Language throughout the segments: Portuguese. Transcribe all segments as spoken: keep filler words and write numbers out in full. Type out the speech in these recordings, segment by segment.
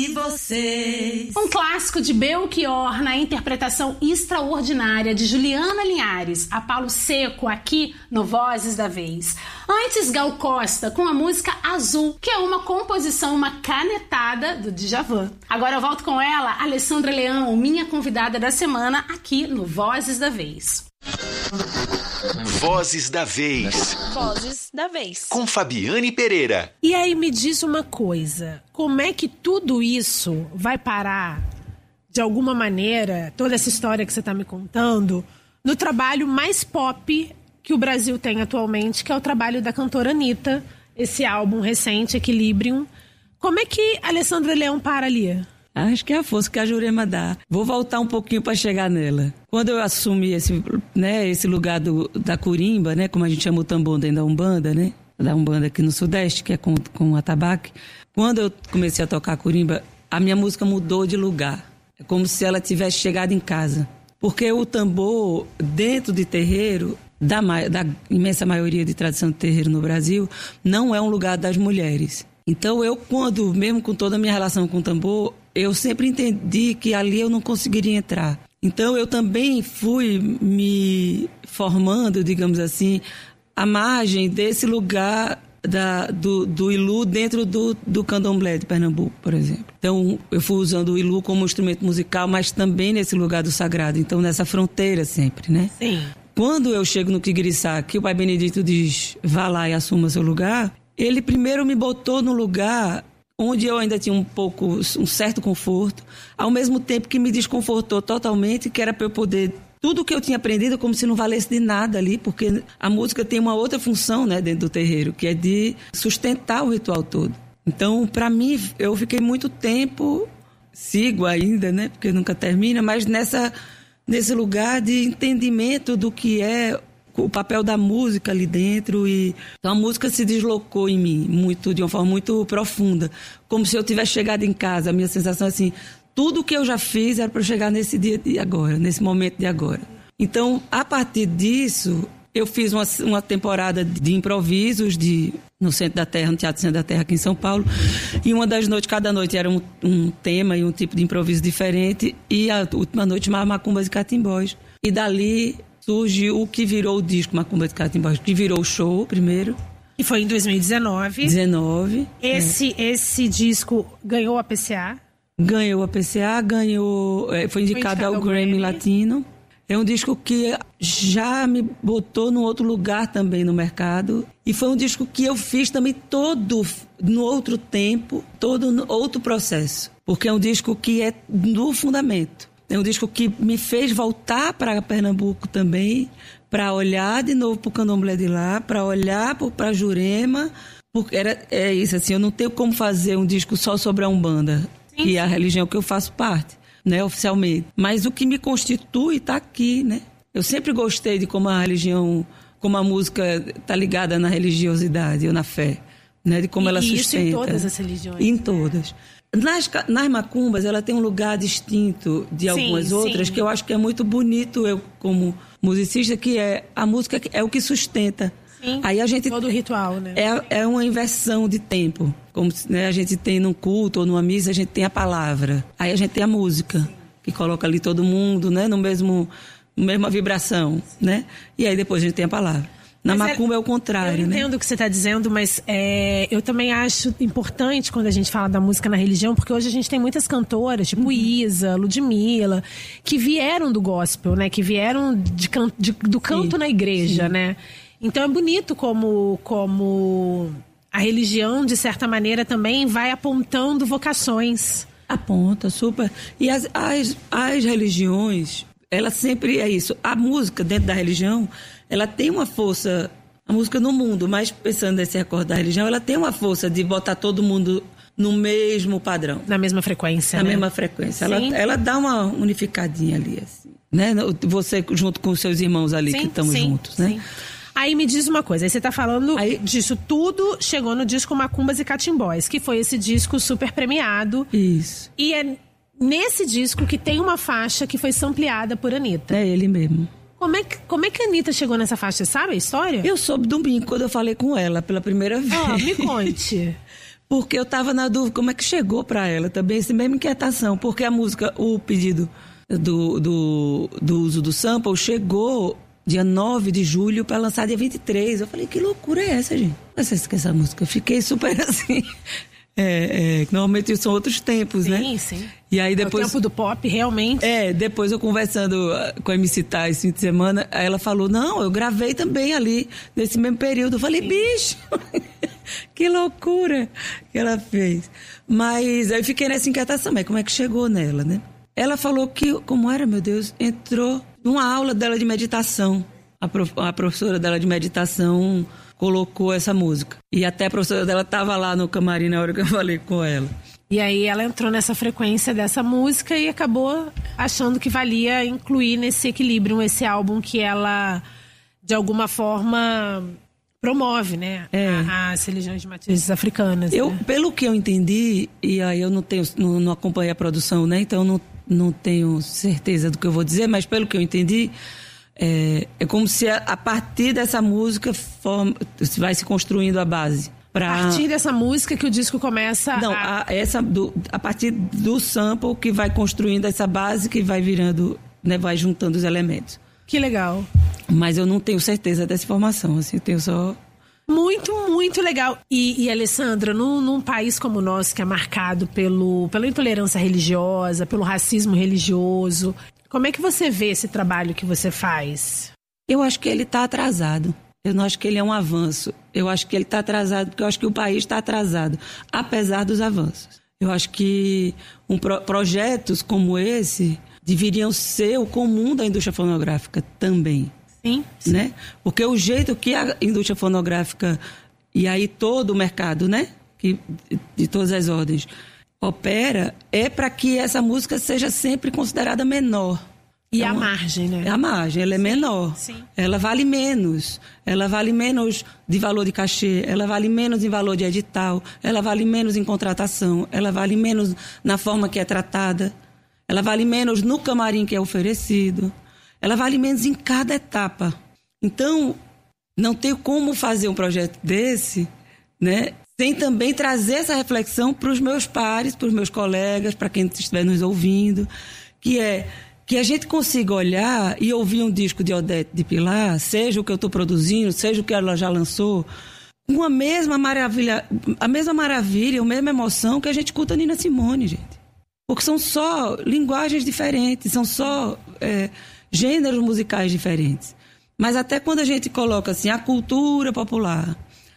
E vocês? Um clássico de Belchior na interpretação extraordinária de Juliana Linhares, a Palo Seco, aqui no Vozes da Vez. Antes, Gal Costa com a música Azul, que é uma composição, uma canetada do Djavan. Agora eu volto com ela, Alessandra Leão, minha convidada da semana, aqui no Vozes da Vez. Vozes da Vez. Vozes da Vez. Com Fabiane Pereira. E aí me diz uma coisa, como é que tudo isso vai parar, de alguma maneira, toda essa história que você está me contando, no trabalho mais pop que o Brasil tem atualmente, que é o trabalho da cantora Anitta, esse álbum recente, Equilibrium. Como é que a Alessandra Leão para ali? Acho que é a força que a Jurema dá. Vou voltar um pouquinho para chegar nela. Quando eu assumi esse, né, esse lugar do, da curimba, né, como a gente chama o tambor dentro da Umbanda, né, da Umbanda aqui no Sudeste, que é com, com o atabaque. Quando eu comecei a tocar curimba, a minha música mudou de lugar. É como se ela tivesse chegado em casa. Porque o tambor, dentro de terreiro, da, da imensa maioria de tradição de terreiro no Brasil, não é um lugar das mulheres. Então eu, quando, mesmo com toda a minha relação com o tambor, eu sempre entendi que ali eu não conseguiria entrar. Então eu também fui me formando, digamos assim, à margem desse lugar da, do, do Ilu dentro do, do candomblé de Pernambuco, por exemplo. Então eu fui usando o Ilu como instrumento musical, mas também nesse lugar do sagrado, então nessa fronteira sempre, né? Sim. Quando eu chego no Quigriçá, que o Pai Benedito diz, vá lá e assuma seu lugar, ele primeiro me botou no lugar onde eu ainda tinha um pouco, um certo conforto, ao mesmo tempo que me desconfortou totalmente, que era para eu poder, tudo que eu tinha aprendido como se não valesse de nada ali, porque a música tem uma outra função, né, dentro do terreiro, que é de sustentar o ritual todo. Então, para mim, eu fiquei muito tempo, sigo ainda, né, porque nunca termina, mas nessa, nesse lugar de entendimento do que é o papel da música ali dentro. E então a música se deslocou em mim muito, de uma forma muito profunda, como se eu tivesse chegado em casa. A minha sensação é assim, tudo que eu já fiz era para chegar nesse dia de agora, nesse momento de agora. Então, a partir disso, eu fiz uma, uma temporada de improvisos de, no Centro da Terra, no Teatro Centro da Terra aqui em São Paulo, e uma das noites, cada noite era um, um tema e um tipo de improviso diferente, e a última noite chamava Macumbas e Catimbós. E dali surge o que virou o disco Macumba de Catimbós, que virou o show primeiro. E foi em dois mil e dezenove. dezenove. Esse, é. esse disco ganhou a P C A? Ganhou a P C A, ganhou, foi indicado, foi indicado ao, ao Grammy, Grammy Latino. É um disco que já me botou num outro lugar também no mercado. E foi um disco que eu fiz também todo no outro tempo, todo no outro processo. Porque é um disco que é do fundamento. É um disco que me fez voltar para Pernambuco também, para olhar de novo para o candomblé de lá, para olhar para Jurema, porque era, é isso, assim, eu não tenho como fazer um disco só sobre a Umbanda, sim, que é a religião que eu faço parte, né, oficialmente. Mas o que me constitui está aqui, né? Eu sempre gostei de como a religião, como a música está ligada na religiosidade ou na fé, né, de como e, ela e sustenta. Isso em todas as religiões. Em todas. Nas, nas macumbas, ela tem um lugar distinto de algumas sim, outras, sim, que eu acho que é muito bonito, eu como musicista, que é a música é o que sustenta. Sim, aí a gente, todo o ritual, né? É, é uma inversão de tempo. Como, né, a gente tem num culto ou numa missa, a gente tem a palavra. Aí a gente tem a música, que coloca ali todo mundo, né, no mesmo, na mesma vibração, né? E aí depois a gente tem a palavra. Na mas macumba é, é o contrário, né? Eu entendo o que você está dizendo, mas é, eu também acho importante quando a gente fala da música na religião, porque hoje a gente tem muitas cantoras, tipo uhum. Isa, Ludmilla, que vieram do gospel, né? Que vieram de, de, do canto sim, na igreja, sim, né? Então é bonito como, como a religião, de certa maneira, também vai apontando vocações. Aponta, super. E as, as, as religiões, ela sempre é isso. A música dentro da religião, ela tem uma força, a música no mundo, mas pensando nesse recorte da religião, ela tem uma força de botar todo mundo no mesmo padrão. Na mesma frequência, Na né? mesma frequência. Ela, ela dá uma unificadinha ali, assim. Né? Você junto com os seus irmãos ali, sim, que estamos juntos, né? Sim. Aí me diz uma coisa, aí você tá falando aí, disso tudo, chegou no disco Macumbas e Catimbós, que foi esse disco super premiado. Isso. E é nesse disco que tem uma faixa que foi sampleada por Anitta. É ele mesmo. Como é, que, como é que a Anitta chegou nessa faixa, sabe a história? Eu soube domingo, quando eu falei com ela pela primeira vez. Ah, me conte. Porque eu estava na dúvida como é que chegou para ela também, essa mesma inquietação. Porque a música, o pedido do, do, do uso do sample chegou dia nove de julho para lançar dia vinte e três. Eu falei, que loucura é essa, gente? Você esquece essa música. Eu fiquei super assim... É, é, normalmente são outros tempos, sim, né? Sim, sim. E aí depois, é o tempo do pop, realmente. É, depois eu conversando com a M C Tá esse fim de semana, aí ela falou, não, eu gravei também ali, nesse mesmo período. Eu falei, bicho, que loucura que ela fez. Mas aí eu fiquei nessa inquietação, mas como é que chegou nela, né? Ela falou que, como era, meu Deus, entrou numa aula dela de meditação. A, prof, a professora dela de meditação colocou essa música. E até a professora dela estava lá no camarim na hora que eu falei com ela. E aí ela entrou nessa frequência dessa música e acabou achando que valia incluir nesse equilíbrio esse álbum que ela, de alguma forma, promove, né? É. A, as religiões de matrizes africanas. Eu, né? Pelo que eu entendi, e aí eu não tenho, não, não acompanhei a produção, né? Então não, não tenho certeza do que eu vou dizer, mas pelo que eu entendi, É, é como se a, a partir dessa música forma, vai se construindo a base. Pra... A partir dessa música que o disco começa Não, a... a, essa do, a partir do sample que vai construindo essa base que vai virando, né, vai juntando os elementos. Que legal. Mas eu não tenho certeza dessa informação, assim, eu tenho só... Muito, muito legal. E, e Alessandra, num, num país como o nosso, que é marcado pelo, pela intolerância religiosa, pelo racismo religioso... Como é que você vê esse trabalho que você faz? Eu acho que ele está atrasado. Eu não acho que ele é um avanço. Eu acho que ele está atrasado porque eu acho que o país está atrasado, apesar dos avanços. Eu acho que um pro, projetos como esse deveriam ser o comum da indústria fonográfica também. Sim, sim. Né? Porque o jeito que a indústria fonográfica e aí todo o mercado, né? Que, de todas as ordens... opera, é para que essa música seja sempre considerada menor. E então, a margem, né? A margem, ela é sim, menor. Sim. Ela vale menos. Ela vale menos de valor de cachê, ela vale menos em valor de edital, ela vale menos em contratação, ela vale menos na forma que é tratada, ela vale menos no camarim que é oferecido, ela vale menos em cada etapa. Então, não tem como fazer um projeto desse, né? Sem também trazer essa reflexão para os meus pares, para os meus colegas, para quem estiver nos ouvindo, que é que a gente consiga olhar e ouvir um disco de Odete de Pilar, seja o que eu estou produzindo, seja o que ela já lançou, com a mesma maravilha, a mesma maravilha, a mesma emoção que a gente escuta Nina Simone, gente. Porque são só linguagens diferentes, são só é, gêneros musicais diferentes. Mas até quando a gente coloca assim, a cultura popular...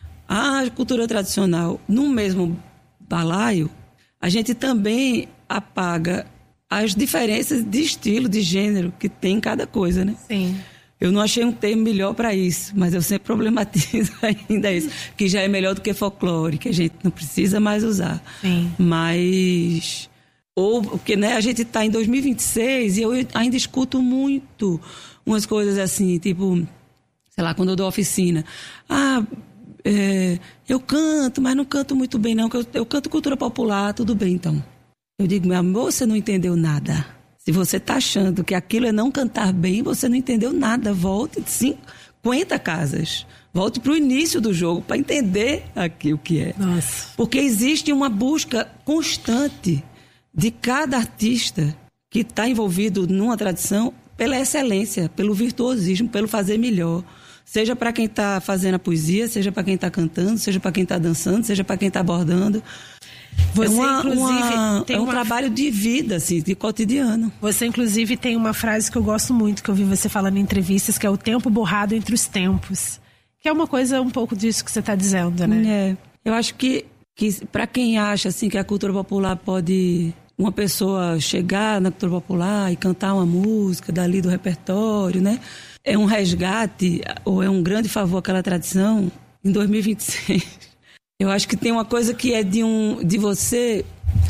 a cultura tradicional no mesmo balaio, a gente também apaga as diferenças de estilo, de gênero que tem em cada coisa, né? Sim. Eu não achei um termo melhor para isso, mas eu sempre problematizo ainda isso, que já é melhor do que folclore, que a gente não precisa mais usar. Sim. Mas... ou porque, né, a gente está em dois mil e vinte e seis e eu ainda escuto muito umas coisas assim, tipo, sei lá, quando eu dou oficina. Ah... É, eu canto, mas não canto muito bem não, eu, eu canto cultura popular, tudo bem então. Eu digo, meu amor, você não entendeu nada. Se você está achando que aquilo é não cantar bem, você não entendeu nada. Volte cinquenta casas. Volte para o início do jogo para entender aqui o que é. Nossa. Porque existe uma busca constante de cada artista que está envolvido numa tradição pela excelência, pelo virtuosismo, pelo fazer melhor. Seja para quem está fazendo a poesia, seja para quem está cantando, seja para quem está dançando, seja para quem está bordando. Você, é uma, inclusive, uma, tem é um uma... trabalho de vida, assim, de cotidiano. Você, inclusive, tem uma frase que eu gosto muito, que eu vi você falando em entrevistas, que é o tempo borrado entre os tempos. Que é uma coisa um pouco disso que você está dizendo, né? É. Eu acho que, que para quem acha assim, que a cultura popular pode... uma pessoa chegar na cultura popular e cantar uma música dali do repertório, né? É um resgate ou é um grande favor àquela tradição em dois mil e vinte e seis. Eu acho que tem uma coisa que é de, um, de você...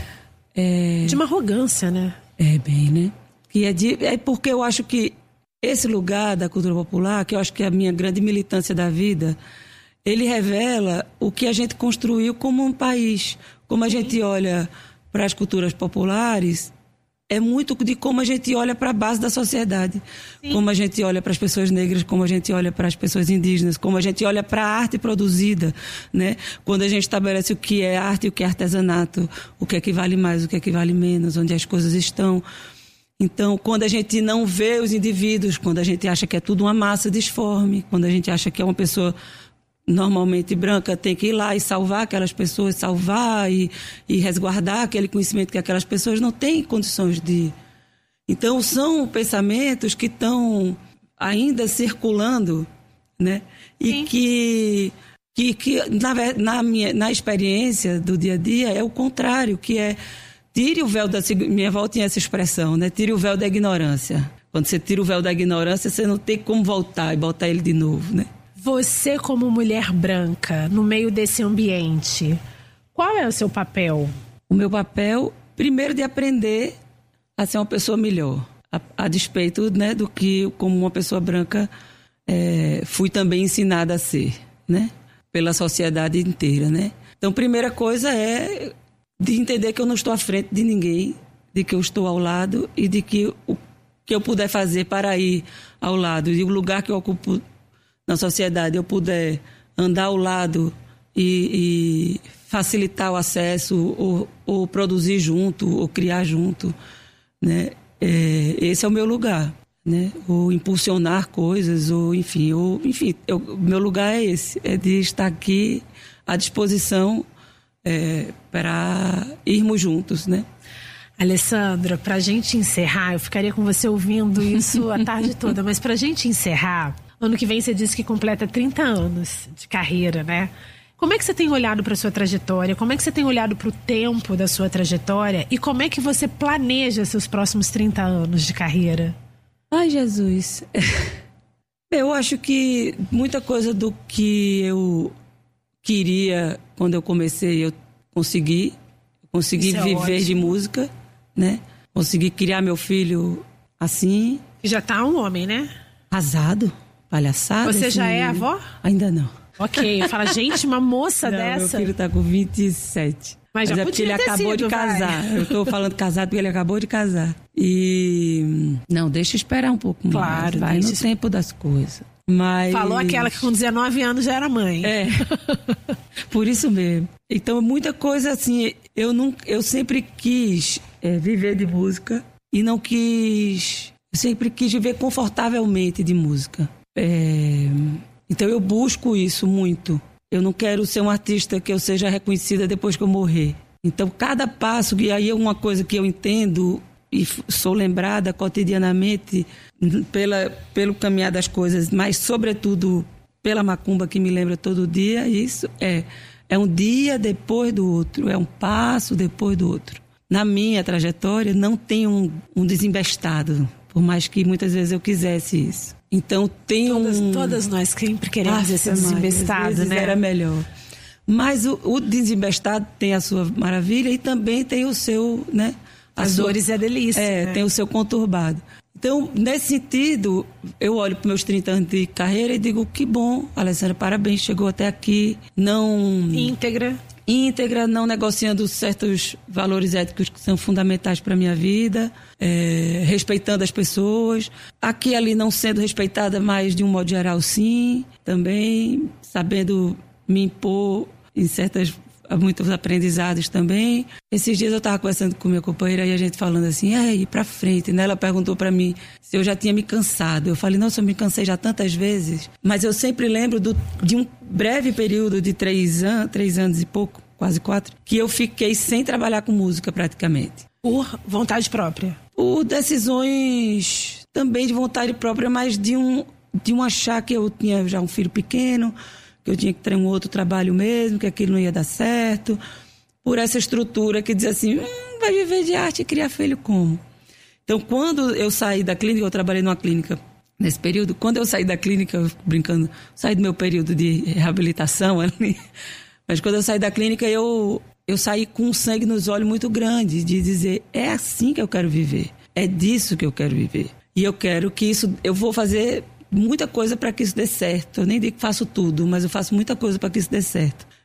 É... de uma arrogância, né? É, bem, né? Que é, de, é porque eu acho que esse lugar da cultura popular, que eu acho que é a minha grande militância da vida, ele revela o que a gente construiu como um país. Como a gente olha para as culturas populares, é muito de como a gente olha para a base da sociedade. Sim. Como a gente olha para as pessoas negras, como a gente olha para as pessoas indígenas, como a gente olha para a arte produzida, né? Quando a gente estabelece o que é arte e o que é artesanato, o que é que vale mais, o que é que vale menos, onde as coisas estão. Então, quando a gente não vê os indivíduos, quando a gente acha que é tudo uma massa disforme, quando a gente acha que é uma pessoa normalmente branca, tem que ir lá e salvar aquelas pessoas, salvar e, e resguardar aquele conhecimento que aquelas pessoas não têm condições de... Então, são pensamentos que estão ainda circulando, né? E Sim. que, que, que na, na, minha, na experiência do dia a dia, é o contrário, que é tire o véu da... Minha avó tinha essa expressão, né? Tire o véu da ignorância. Quando você tira o véu da ignorância, você não tem como voltar e botar ele de novo, né? Você, como mulher branca, no meio desse ambiente, qual é o seu papel? O meu papel, primeiro, de aprender a ser uma pessoa melhor. A, a despeito, né, do que, como uma pessoa branca, é, fui também ensinada a ser, né? Pela sociedade inteira, né? Então, primeira coisa é de entender que eu não estou à frente de ninguém, de que eu estou ao lado e de que o que eu puder fazer para ir ao lado. E o lugar que eu ocupo na sociedade, eu puder andar ao lado e, e facilitar o acesso, ou, ou produzir junto, ou criar junto, né? É, esse é o meu lugar, né? Ou impulsionar coisas, ou enfim, ou, enfim eu, meu lugar é esse, é de estar aqui à disposição é, para irmos juntos, né? Alessandra, pra gente encerrar, eu ficaria com você ouvindo isso a tarde toda, mas pra gente encerrar, ano que vem você disse que completa trinta anos de carreira, né? Como é que você tem olhado para sua trajetória? Como é que você tem olhado para o tempo da sua trajetória? E como é que você planeja seus próximos trinta anos de carreira? Ai, Jesus. Eu acho que muita coisa do que eu queria quando eu comecei, eu consegui. Consegui Isso é viver ótimo. de música, né? Consegui criar meu filho assim. E já tá um homem, né? Casado. Palhaçada. Você já menino. é avó? Ainda não. Ok, fala, gente, uma moça não, dessa. Meu filho tá com vinte e sete. Mas, Mas já é porque ele acabou sido, de casar. vai. Eu tô falando casado porque ele acabou de casar. E... Não, deixa eu esperar um pouco claro, mais. Vai no isso. tempo das coisas. Mas... Falou aquela que com dezenove anos já era mãe. É, por isso mesmo. Então, muita coisa assim, eu, não, eu sempre quis é, viver de música e não quis... Eu sempre quis viver confortavelmente de música. É, então, eu busco isso muito. Eu não quero ser um artista que eu seja reconhecida depois que eu morrer. Então, cada passo, e aí é uma coisa que eu entendo e sou lembrada cotidianamente pela, pelo caminhar das coisas, mas, sobretudo, pela macumba que me lembra todo dia, isso é, é um dia depois do outro, é um passo depois do outro. Na minha trajetória, não tem um, um desembestado, por mais que muitas vezes eu quisesse isso. Então, tem todas, um... Todas nós sempre queremos esse desembestado, né? Era melhor. Mas o, o desembestado tem a sua maravilha e também tem o seu, né? As sua, dores e a delícia. É, né? Tem o seu conturbado. Então, nesse sentido, eu olho para meus trinta anos de carreira e digo, que bom, Alessandra, parabéns, chegou até aqui. Não... Íntegra. Íntegra, não negociando certos valores éticos que são fundamentais para a minha vida, é, respeitando as pessoas. Aqui e ali não sendo respeitada, mas de um modo geral, sim. Também sabendo me impor em certas... muitos aprendizados também. Esses dias eu estava conversando com minha companheira e a gente falando assim, é, ir pra frente, né? Ela perguntou para mim se eu já tinha me cansado. Eu falei, nossa, eu me cansei já tantas vezes, mas eu sempre lembro do, de um breve período de três anos, três anos e pouco, quase quatro, que eu fiquei sem trabalhar com música praticamente. Por vontade própria? Por decisões também de vontade própria, mas de um, de um achar que eu tinha já um filho pequeno, que eu tinha que ter um outro trabalho mesmo, que aquilo não ia dar certo, por essa estrutura que diz assim, hum, vai viver de arte e criar filho como? Então, quando eu saí da clínica, eu trabalhei numa clínica nesse período, quando eu saí da clínica, eu, brincando, saí do meu período de reabilitação ali, mas quando eu saí da clínica, eu, eu saí com um sangue nos olhos muito grande, de dizer, é assim que eu quero viver, é disso que eu quero viver. E eu quero que isso, eu vou fazer... muita coisa para que isso dê certo. Eu nem digo que faço tudo, mas eu faço muita coisa para que isso dê certo.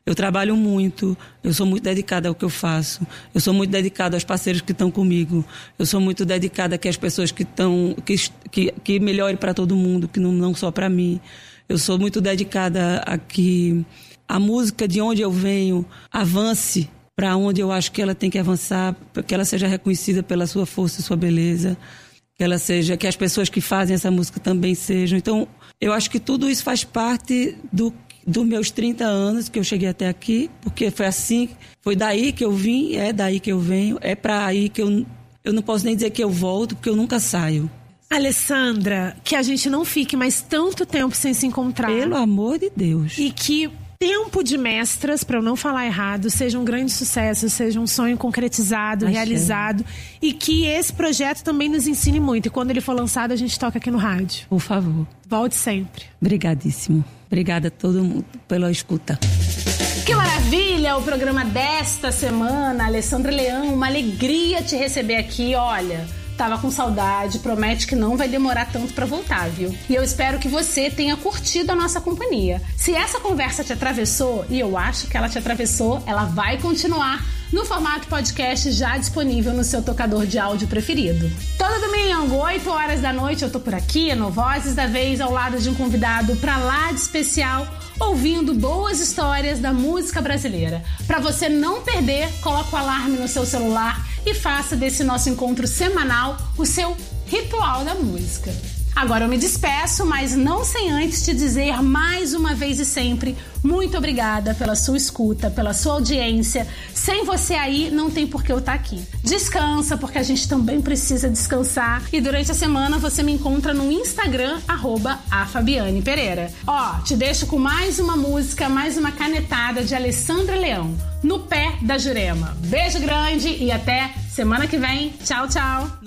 Eu trabalho muito, eu sou muito dedicada ao que eu faço, eu sou muito dedicada aos parceiros que estão comigo, eu sou muito dedicada a que as pessoas que estão, que, que, que melhorem para todo mundo, que não, não só para mim. Eu sou muito dedicada a que a música de onde eu venho avance para onde eu acho que ela tem que avançar, que ela seja reconhecida pela sua força e sua beleza, que ela seja, que as pessoas que fazem essa música também sejam. Então, eu acho que tudo isso faz parte do dos meus trinta anos que eu cheguei até aqui, porque foi assim, foi daí que eu vim, é daí que eu venho, é para aí que eu, eu não posso nem dizer que eu volto, porque eu nunca saio. Alessandra, que a gente não fique mais tanto tempo sem se encontrar. Pelo amor de Deus. E que Tempo de Mestras, para eu não falar errado, seja um grande sucesso, seja um sonho concretizado, Achei. realizado, e que esse projeto também nos ensine muito. E quando ele for lançado, a gente toca aqui no rádio. Por favor. Volte sempre. Obrigadíssimo. Obrigada a todo mundo pela escuta. Que maravilha o programa desta semana, Alessandra Leão, uma alegria te receber aqui, olha... Tava com saudade, promete que não vai demorar tanto pra voltar, viu? E eu espero que você tenha curtido a nossa companhia. Se essa conversa te atravessou, e eu acho que ela te atravessou, ela vai continuar no formato podcast já disponível no seu tocador de áudio preferido. Todo domingo, oito horas da noite, eu tô por aqui, no Vozes da Vez, ao lado de um convidado pra lá de especial, ouvindo boas histórias da música brasileira. Para você não perder, coloque o alarme no seu celular e faça desse nosso encontro semanal o seu ritual da música. Agora eu me despeço, mas não sem antes te dizer mais uma vez e sempre, muito obrigada pela sua escuta, pela sua audiência. Sem você aí, não tem por que eu estar aqui. Descansa, porque a gente também precisa descansar. E durante a semana você me encontra no Instagram, arroba a Fabiane Pereira. Ó, te deixo com mais uma música, mais uma canetada de Alessandra Leão, No Pé da Jurema. Beijo grande e até semana que vem. Tchau, tchau.